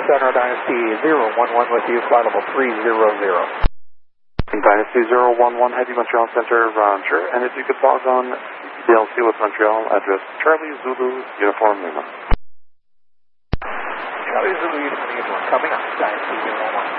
Center Dynasty 011 with you, flight level 300. Dynasty 011, Heavy Montreal Center, Roger. And if you could log on DLC with Montreal, address Charlie Zulu Uniform Lima. Charlie Zulu Uniform Lima, coming up, Dynasty 011.